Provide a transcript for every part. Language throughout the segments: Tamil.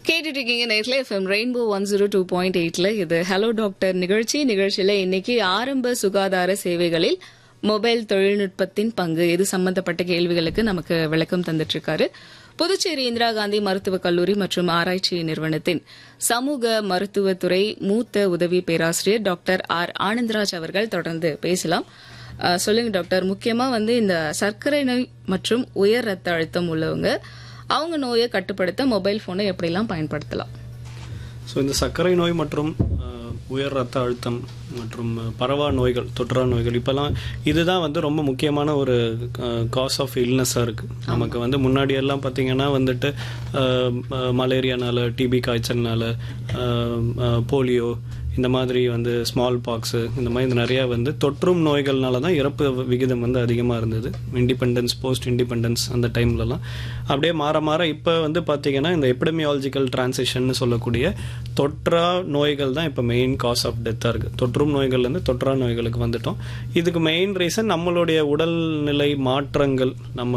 கேட்டுட்டு இருக்கீங்க நேர்ல எஃப்எம் ரெயின்போ 102.8ல இது ஹலோ டாக்டர் நிகழ்ச்சியில இன்னைக்கு ஆரம்ப சுகாதார சேவைகளில் மொபைல் தொழில்நுட்பத்தின் பங்கு இது சம்பந்தப்பட்ட கேள்விகளுக்கு நமக்கு விளக்கம் தந்துட்டு இருக்காரு புதுச்சேரி இந்திரா காந்தி மருத்துவக் கல்லூரி மற்றும் ஆராய்ச்சி நிறுவனத்தின் சமூக மருத்துவத்துறை மூத்த உதவி பேராசிரியர் டாக்டர் ஆர் ஆனந்தராஜ் அவர்கள். தொடர்ந்து பேசலாம். சொல்லுங்க டாக்டர், முக்கியமா இந்த சர்க்கரை நோய் மற்றும் உயர் ரத்த அழுத்தம் உள்ளவங்க அவங்க நோயை கட்டுப்படுத்த மொபைல் போனை எப்படிலாம் பயன்படுத்தலாம்? ஸோ இந்த சர்க்கரை நோய் மற்றும் உயர் ரத்த அழுத்தம் மற்றும் பரவா நோய்கள், தொற்றா நோய்கள், இப்போல்லாம் இதுதான் ரொம்ப முக்கியமான ஒரு காஸ் ஆஃப் இல்னஸாக இருக்குது. நமக்கு முன்னாடி எல்லாம் பார்த்திங்கன்னா மலேரியானால, டிபி காய்ச்சல்னால, போலியோ, இந்த மாதிரி ஸ்மால் பாக்ஸு, இந்த மாதிரி நிறையா தொற்றும் நோய்கள்னால தான் இறப்பு விகிதம் அதிகமாக இருந்தது. இண்டிபெண்டன்ஸ், போஸ்ட் இண்டிபெண்டன்ஸ் அந்த டைம்லலாம் அப்படியே மாற மாற இப்போ பார்த்திங்கன்னா இந்த எபிடமியாலஜிக்கல் டிரான்சிஷன் சொல்லக்கூடிய தொற்றா நோய்கள் தான் இப்போ மெயின் காஸ் ஆஃப் டெத்தாக இருக்குது. தொற்றும் நோய்கள்லேருந்து தொற்றா நோய்களுக்கு வந்துட்டோம். இதுக்கு மெயின் ரீசன் நம்மளுடைய உடல்நிலை மாற்றங்கள்,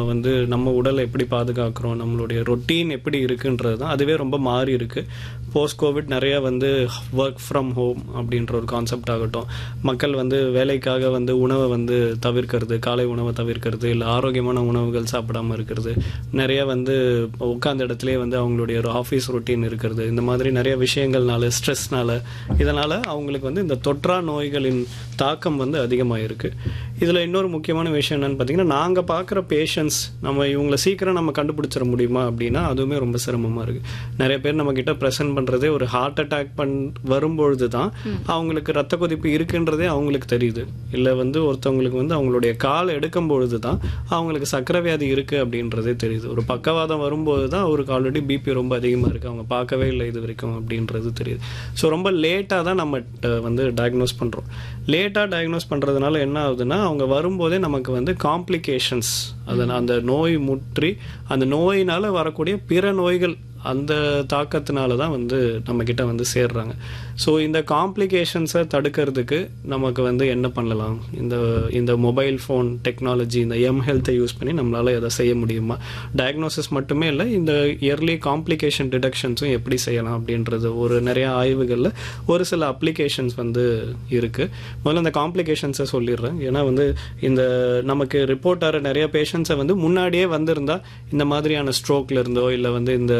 நம்ம உடலை எப்படி பாதுகாக்கிறோம், நம்மளுடைய ரொட்டீன் எப்படி இருக்குன்றது தான். அதுவே ரொம்ப மாறி இருக்குது. போஸ்ட் கோவிட் நிறையா ஒர்க் ஃப்ரம் ஹோம் அப்படின்ற ஒரு கான்செப்ட் ஆகட்டும், மக்கள் வேலைக்காக உணவை தவிர்க்கிறது, காலை உணவை தவிர்க்கிறது, இல்லை ஆரோக்கியமான உணவுகள் சாப்பிடாம இருக்கிறது, நிறைய உட்கார்ந்த இடத்துலேயே அவங்களுடைய ஒரு ஆஃபீஸ் ரொட்டீன் இருக்கிறது, இந்த மாதிரி நிறைய விஷயங்கள்னால, ஸ்ட்ரெஸ்னால, இதனால் அவங்களுக்கு இந்த தொற்றா நோய்களின் தாக்கம் அதிகமாக இருக்குது. இதில் இன்னொரு முக்கியமான விஷயம் என்னென்னு பார்த்தீங்கன்னா, நாங்கள் பார்க்குற பேஷண்ட்ஸ் இவங்களை சீக்கிரம் நம்ம கண்டுபிடிச்சிட முடியுமா அப்படின்னா அதுவுமே ரொம்ப சிரமமாக இருக்குது. நிறைய பேர் நம்மக்கிட்ட ப்ரெசென்ட் பண்ணுறதே ஒரு ஹார்ட் அட்டாக் வரும்பொழுது தான் அவங்களுக்கு ரத்த கொதிப்பு இருக்குன்றதே அவங்களுக்கு தெரியுது. இல்லை ஒருத்தவங்களுக்கு அவங்களுடைய கால் எடுக்கும் பொழுது தான் அவங்களுக்கு சர்க்கரை வியாதி இருக்குது அப்படின்றதே தெரியுது. ஒரு பக்கவாதம் வரும்போது தான் அவருக்கு ஆல்ரெடி பிபி ரொம்ப அதிகமாக இருக்குது, அவங்க பார்க்கவே இல்லை இது வரைக்கும் அப்படின்றது தெரியுது. ஸோ ரொம்ப லேட்டாக தான் நம்ம டயக்னோஸ் பண்ணுறோம். லேட்டாக டயக்னோஸ் பண்ணுறதுனால என்ன ஆகுதுன்னா, அவங்க வரும்போதே நமக்கு காம்ப்ளிகேஷன்ஸ், அந்த நோய் முற்றி அந்த நோயினால் வரக்கூடிய பிற நோய்கள் அந்த தாக்கத்தினால தான் நம்மக்கிட்ட சேர்றாங்க. ஸோ இந்த காம்ப்ளிகேஷன்ஸை தடுக்கிறதுக்கு நமக்கு என்ன பண்ணலாம்? இந்த மொபைல் ஃபோன் டெக்னாலஜி, இந்த ஹெல்த்தை யூஸ் பண்ணி நம்மளால் எதை செய்ய முடியுமா? டயக்னோசிஸ் மட்டுமே இல்லை, இந்த இயர்லி காம்ப்ளிகேஷன் டிடெக்ஷன்ஸும் எப்படி செய்யலாம் அப்படின்றது ஒரு நிறைய ஆய்வுகளில் ஒரு சில அப்ளிகேஷன்ஸ் இருக்குது. முதல்ல அந்த காம்ப்ளிகேஷன்ஸை சொல்லிடுறேன். ஏன்னா இந்த நமக்கு ரிப்போர்ட் ஆகிற நிறைய பேஷண்ட்ஸை முன்னாடியே வந்திருந்தால் இந்த மாதிரியான ஸ்ட்ரோக்ல இருந்தோ, இல்லை இந்த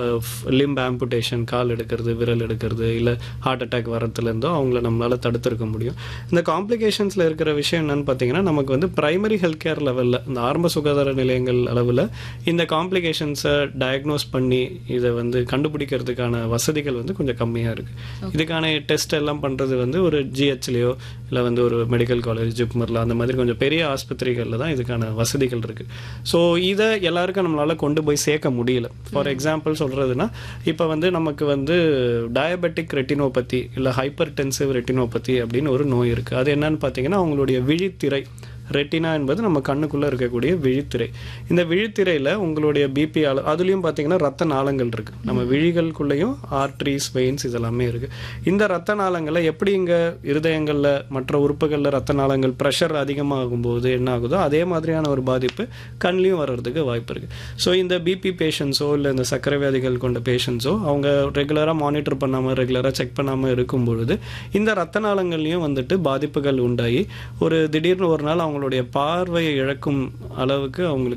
லிம்ப் ஆம்புடேஷன், கால் எடுக்கிறது, விரல் எடுக்கிறது, இல்லை ஹார்ட் அட்டாக் வரத்துலேருந்தோ அவங்கள நம்மளால் தடுத்திருக்க முடியும். இந்த காம்ப்ளிகேஷன்ஸில் இருக்கிற விஷயம் என்னன்னு பார்த்தீங்கன்னா, நமக்கு பிரைமரி ஹெல்த் கேர் லெவலில், இந்த ஆரம்ப சுகாதார நிலையங்கள் அளவில் இந்த காம்ப்ளிகேஷன்ஸை டயக்னோஸ் பண்ணி இதை கண்டுபிடிக்கிறதுக்கான வசதிகள் கொஞ்சம் கம்மியாக இருக்குது. இதுக்கான டெஸ்ட் எல்லாம் பண்ணுறது ஒரு ஜிஹெச்லேயோ இல்லை ஒரு மெடிக்கல் காலேஜ், ஜிப்மரில், அந்த மாதிரி கொஞ்சம் பெரிய ஆஸ்பத்திரிகளில் தான் இதுக்கான வசதிகள் இருக்குது. ஸோ இதை எல்லாருக்கும் நம்மளால் கொண்டு போய் சேர்க்க முடியல. ஃபார் எக்ஸாம்பிள் சொல்கிறதுனா, இப்போ நமக்கு டயபெட்டிக் ரெட்டினோபதி இல்லை ஹைப்பர் டென்சிவ் ரெட்டினோபதி அப்படின்னு ஒரு நோய் இருக்குது. அது என்னன்னு பார்த்தீங்கன்னா, அவங்களுடைய விழித்திரை, ரெட்டினா என்பது நம்ம கண்ணுக்குள்ளே இருக்கக்கூடிய விழித்திரை. இந்த விழித்திரையில் உங்களுடைய பிபி அதுலேயும் பார்த்தீங்கன்னா ரத்த நாளங்கள் இருக்குது. நம்ம விழிகளுக்குள்ளேயும் ஆர்ட்ரிஸ், வெயின்ஸ் இதெல்லாமே இருக்குது. இந்த ரத்த நாளங்களை எப்படி இங்கே இருதயங்களில், மற்ற உறுப்புகளில் ரத்த நாளங்கள் ப்ரெஷர் அதிகமாகும்போது என்ன ஆகுதோ அதே மாதிரியான ஒரு பாதிப்பு கண்லேயும் வர்றதுக்கு வாய்ப்பு இருக்குது. ஸோ இந்த பிபி பேஷண்ட்ஸோ இல்லை இந்த சர்க்கரை வியாதிகள் கொண்ட பேஷண்ட்ஸோ அவங்க ரெகுலராக மானிட்டர் பண்ணாமல், ரெகுலராக செக் பண்ணாமல் இருக்கும் பொழுது இந்த ரத்த நாளங்கள்லையும் பாதிப்புகள் உண்டாகி ஒரு திடீர்னு ஒரு நாள் அவங்களுடைய பார்வையை இழக்கும் அளவுக்கு அவங்களுக்கு